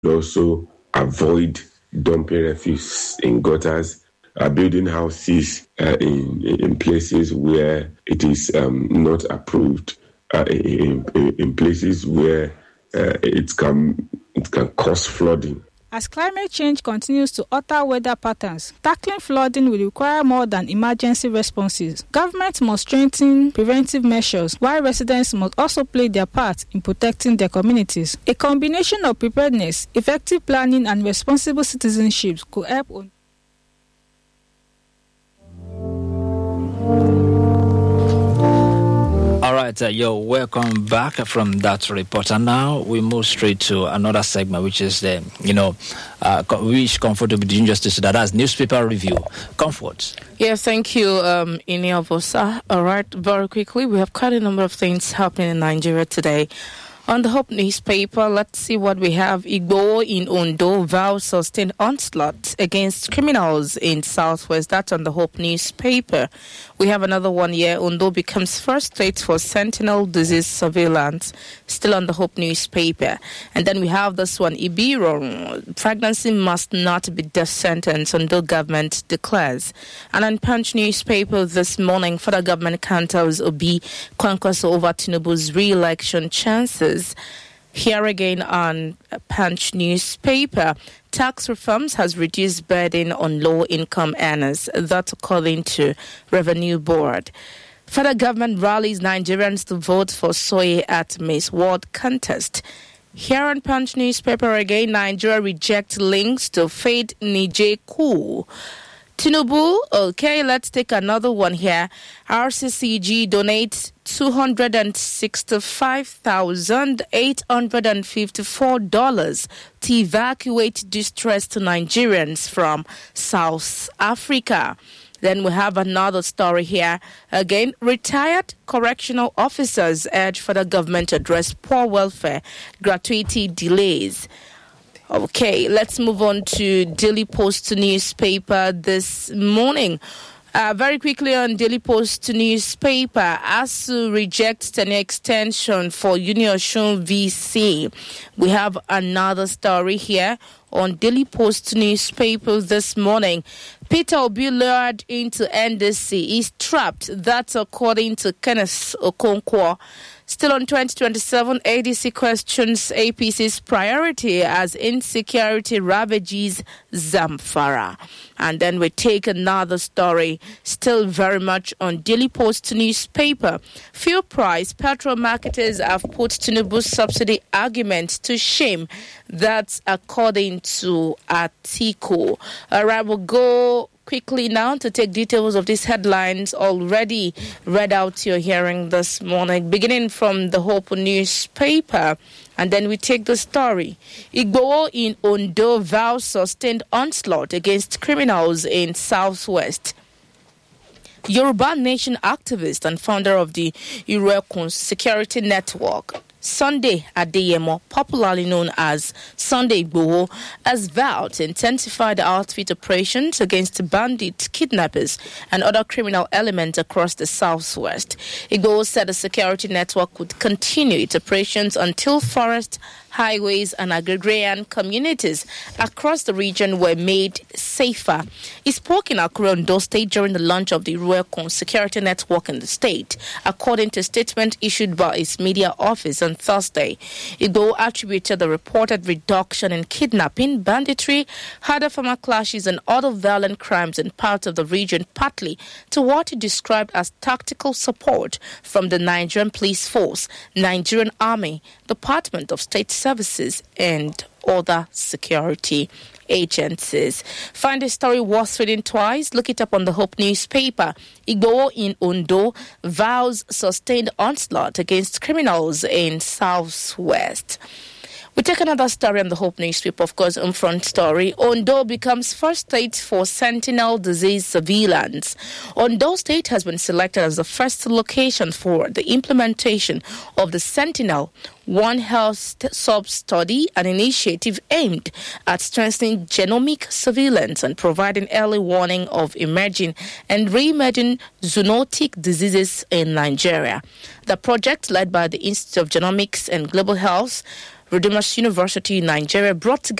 also avoid dumping refuse in gutters, building houses in places where it is not approved, in places where it can cause flooding. As climate change continues to alter weather patterns, tackling flooding will require more than emergency responses. Governments must strengthen preventive measures, while residents must also play their part in protecting their communities. A combination of preparedness, effective planning, and responsible citizenship could help on. All right, you're welcome back from that report. And now we move straight to another segment, which is which Comfort will be doing justice to that. That's newspaper review. Comfort. Yes, thank you, Iniovosa. All right, very quickly, we have quite a number of things happening in Nigeria today. On the Hope newspaper, let's see what we have. Igbo in Ondo vows sustained onslaught against criminals in Southwest. That's on the Hope newspaper. We have another one here. Ondo becomes first state for sentinel disease surveillance. Still on the Hope newspaper. And then we have this one. Ibiro, pregnancy must not be death sentence until government declares. And on Punch newspaper this morning, federal government counters Obi Kwankwaso over Tinubu's re-election chances. Here again on Punch newspaper, tax reforms has reduced burden on low-income earners. That's according to Revenue Board. Federal government rallies Nigerians to vote for Soye at Miss World contest. Here on Punch newspaper again, Nigeria rejects links to fake Niger coup. Tinubu, okay, let's take another one here. RCCG donates $265,854 to evacuate distressed Nigerians from South Africa. Then we have another story here. Again, retired correctional officers urge for the government to address poor welfare, gratuity delays. Okay, let's move on to Daily Post newspaper this morning. Very quickly on Daily Post newspaper, ASU rejects an extension for Uniosun VC. We have another story here on Daily Post newspaper this morning. Peter Obi lured into NDC is trapped. That's according to Kenneth Okonkwo. Still on 2027, ADC questions APC's priority as insecurity ravages Zamfara. And then we take another story, still very much on Daily Post newspaper. Fuel price, petrol marketers have put Tinubu's subsidy argument to shame. That's according to Atiku. All right, we'll go quickly now to take details of these headlines already read out to your hearing this morning, beginning from the Hope newspaper. And then we take the story. Igbo in Ondo vows sustained onslaught against criminals in Southwest. Yoruba Nation activist and founder of the Iruekun Security Network, Sunday Adeyemo, popularly known as Sunday Igboho, has vowed to intensify the outfit operations against bandits, kidnappers, and other criminal elements across the Southwest. Igboho said the security network would continue its operations until forest, highways, and agrarian communities across the region were made safer. He spoke in Akure, Ondo State during the launch of the Iruekun Security Network in the state, according to a statement issued by his media office on Thursday. Igbo attributed the reported reduction in kidnapping, banditry, harder farmer clashes, and other violent crimes in parts of the region partly to what he described as tactical support from the Nigerian Police Force, Nigerian Army, Department of State Services, and other security agencies. Find this story worth reading twice. Look it up on the Hope newspaper. Igbo in Ondo vows sustained onslaught against criminals in Southwest. We take another story on the Hope newspaper, of course, on front story. Ondo becomes first state for sentinel disease surveillance. Ondo State has been selected as the first location for the implementation of the Sentinel One Health sub-study, an initiative aimed at strengthening genomic surveillance and providing early warning of emerging and re-emerging zoonotic diseases in Nigeria. The project, led by the Institute of Genomics and Global Health, Redeemers University in Nigeria brought together